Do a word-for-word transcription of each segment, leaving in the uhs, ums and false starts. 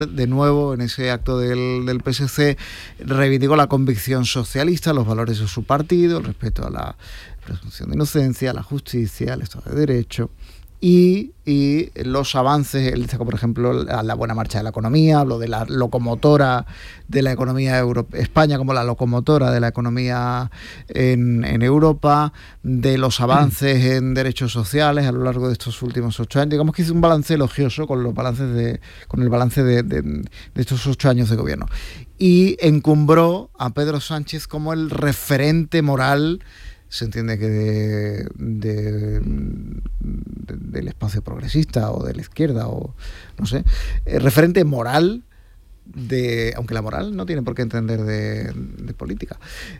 de nuevo en ese acto del, del P S C, reivindicó la convicción socialista, los valores de su partido, el respeto a la presunción de inocencia, a la justicia, al Estado de Derecho y, y los avances. Él destacó, por ejemplo, la, la buena marcha de la economía, habló de la locomotora de la economía europea, España como la locomotora de la economía en, en Europa, de los avances en derechos sociales a lo largo de estos últimos ocho años. Digamos que hizo un balance elogioso con los balances de, con el balance de, de, de estos ocho años de gobierno. Y encumbró a Pedro Sánchez como el referente moral, se entiende que de, de, de, del espacio progresista o de la izquierda, o no sé, eh, referente moral de, aunque la moral no tiene por qué entender de, de política,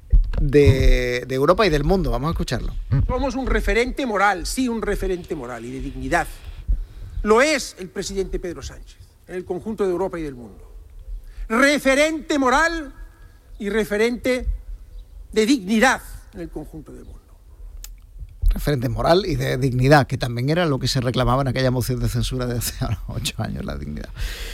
de, de Europa y del mundo. Vamos a escucharlo. Somos un referente moral, sí, un referente moral y de dignidad. Lo es el presidente Pedro Sánchez en el conjunto de Europa y del mundo. Referente moral y referente de dignidad en el conjunto del mundo. Referente moral y de dignidad, que también era lo que se reclamaba en aquella moción de censura de hace ocho años, la dignidad.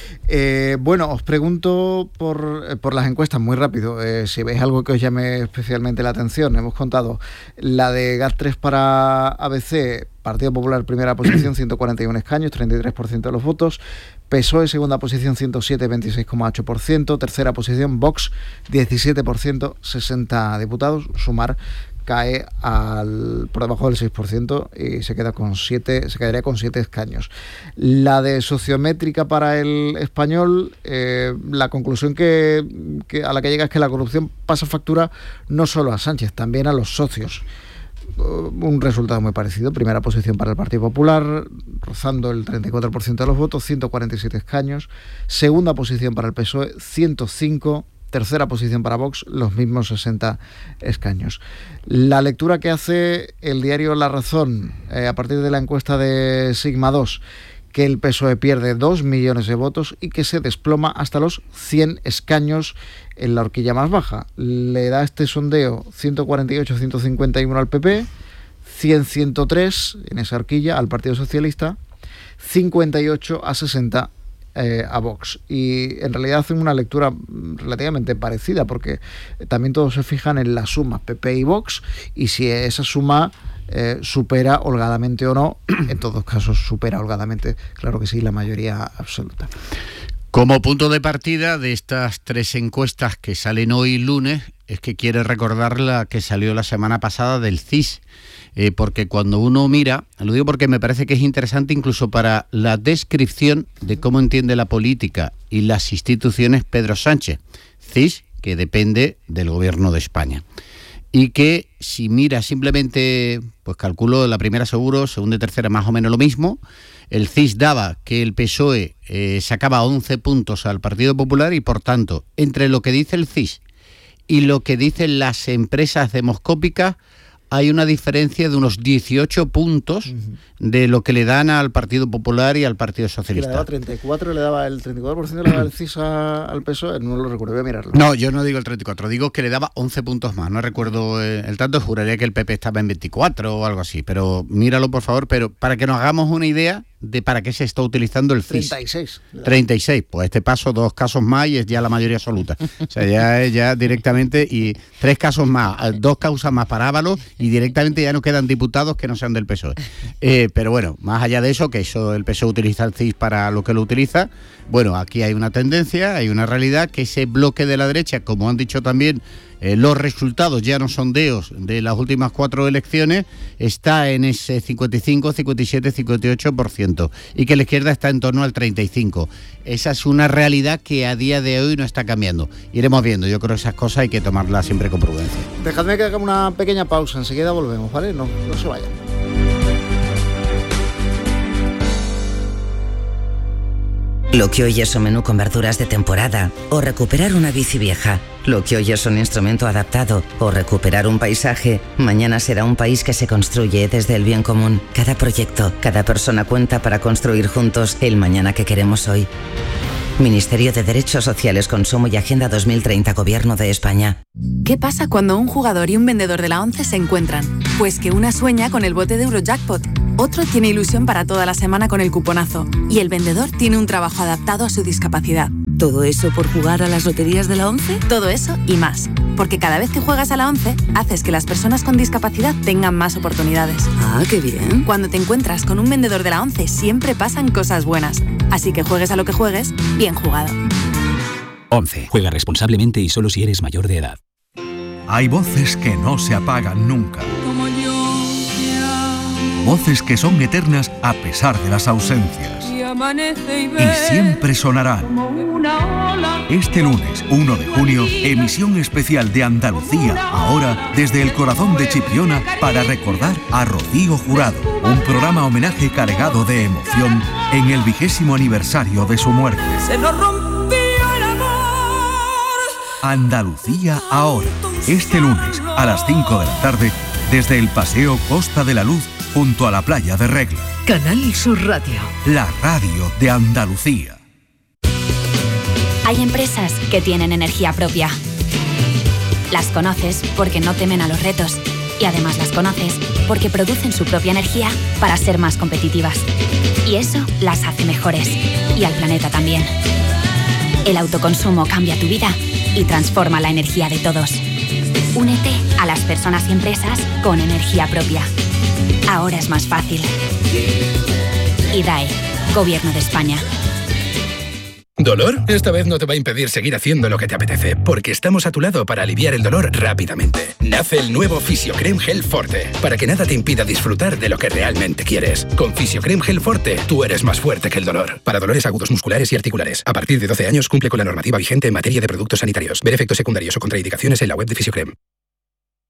Eh, bueno, os pregunto por, por las encuestas muy rápido, eh, si veis algo que os llame especialmente la atención. Hemos contado la de GAT tres para A B C, Partido Popular primera posición, ciento cuarenta y uno escaños, treinta y tres por ciento de los votos. P S O E segunda posición, ciento siete, veintiséis coma ocho por ciento. Tercera posición, Vox, diecisiete por ciento, sesenta diputados. Sumar cae al, por debajo del seis por ciento y se queda con siete, se quedaría con siete escaños. La de sociométrica para el español, eh, la conclusión que, que a la que llega es que la corrupción pasa factura no solo a Sánchez, también a los socios. Un resultado muy parecido. Primera posición para el Partido Popular, rozando el treinta y cuatro por ciento de los votos, ciento cuarenta y siete escaños. Segunda posición para el P S O E, ciento cinco. Tercera posición para Vox, los mismos sesenta escaños. La lectura que hace el diario La Razón, eh, a partir de la encuesta de Sigma dos, que el P S O E pierde dos millones de votos y que se desploma hasta los cien escaños en la horquilla más baja. Le da este sondeo ciento cuarenta y ocho, ciento cincuenta y uno al P P, cien, ciento tres en esa horquilla al Partido Socialista, cincuenta y ocho a sesenta Eh, a Vox. Y en realidad hacen una lectura relativamente parecida, porque también todos se fijan en la suma P P y Vox, y si esa suma eh, supera holgadamente o no. En todos casos supera holgadamente, claro que sí, la mayoría absoluta. Como punto de partida de estas tres encuestas que salen hoy lunes, es que quiere recordar la que salió la semana pasada del C I S. Eh, porque cuando uno mira, lo digo porque me parece que es interesante incluso para la descripción de cómo entiende la política y las instituciones Pedro Sánchez. C I S, que depende del gobierno de España. Y que si mira simplemente, pues calculo la primera seguro, segunda y tercera más o menos lo mismo. El C I S daba que el P S O E eh, sacaba once puntos al Partido Popular y por tanto, entre lo que dice el C I S y lo que dicen las empresas demoscópicas, hay una diferencia de unos dieciocho puntos uh-huh. de lo que le dan al Partido Popular y al Partido Socialista. Le daba treinta y cuatro, le daba el treinta y cuatro por ciento le daba el C I S a, al P S O E, no lo recuerdo, voy a mirarlo. No, yo no digo el treinta y cuatro, digo que le daba once puntos más, no recuerdo eh, el tanto, juraría que el P P estaba en veinticuatro o algo así, pero míralo por favor, pero para que nos hagamos una idea de para qué se está utilizando el C I S. treinta y seis. treinta y seis, pues este paso, dos casos más y es ya la mayoría absoluta. O sea, ya es ya directamente, y tres casos más, dos causas más para Ábalos y directamente ya no quedan diputados que no sean del P S O E. Eh, pero bueno, más allá de eso, que eso el P S O E utiliza el C I S para lo que lo utiliza, bueno, aquí hay una tendencia, hay una realidad, que ese bloque de la derecha, como han dicho también, Eh, los resultados ya no sondeos de las últimas cuatro elecciones, está en ese cincuenta y cinco, cincuenta y siete, cincuenta y ocho por ciento y que la izquierda está en torno al treinta y cinco por ciento. Esa es una realidad que a día de hoy no está cambiando. Iremos viendo, yo creo que esas cosas hay que tomarlas siempre con prudencia. Dejadme que haga una pequeña pausa, enseguida volvemos, ¿vale? No, no se vayan. Lo que hoy es un menú con verduras de temporada o recuperar una bici vieja. Lo que hoy es un instrumento adaptado o recuperar un paisaje, mañana será un país que se construye desde el bien común. Cada proyecto, cada persona cuenta para construir juntos el mañana que queremos hoy. Ministerio de Derechos Sociales, Consumo y Agenda dos mil treinta, Gobierno de España. ¿Qué pasa cuando un jugador y un vendedor de la ONCE se encuentran? Pues que una sueña con el bote de Eurojackpot Otro tiene ilusión para toda la semana con el cuponazo. Y el vendedor tiene un trabajo adaptado a su discapacidad. ¿Todo eso por jugar a las loterías de la ONCE? Todo eso y más. Porque cada vez que juegas a la ONCE, haces que las personas con discapacidad tengan más oportunidades. Ah, qué bien. Cuando te encuentras con un vendedor de la ONCE, siempre pasan cosas buenas. Así que juegues a lo que juegues, bien jugado. ONCE. Juega responsablemente y solo si eres mayor de edad. Hay voces que no se apagan nunca. Como yo ya. Voces que son eternas a pesar de las ausencias. Y amanece y ve. Y siempre sonarán. Como una ola. Este lunes, uno de junio, emisión especial de Andalucía, ahora desde el corazón de Chipiona, para recordar a Rocío Jurado. Un programa homenaje cargado de emoción en el vigésimo aniversario de su muerte. Se nos rompió el amor. Andalucía ahora, este lunes a las cinco de la tarde, desde el Paseo Costa de la Luz, junto a la playa de Regla. Canal Sur Radio. La radio de Andalucía. Hay empresas que tienen energía propia. Las conoces porque no temen a los retos. Y además las conoces porque producen su propia energía para ser más competitivas. Y eso las hace mejores. Y al planeta también. El autoconsumo cambia tu vida y transforma la energía de todos. Únete a las personas y empresas con energía propia. Ahora es más fácil. I D A E, Gobierno de España. ¿Dolor? Esta vez no te va a impedir seguir haciendo lo que te apetece, porque estamos a tu lado para aliviar el dolor rápidamente. Nace el nuevo Fisiocrem Gel Forte, para que nada te impida disfrutar de lo que realmente quieres. Con Fisiocrem Gel Forte, tú eres más fuerte que el dolor. Para dolores agudos musculares y articulares. A partir de doce años cumple con la normativa vigente en materia de productos sanitarios. Ver efectos secundarios o contraindicaciones en la web de Fisiocrem.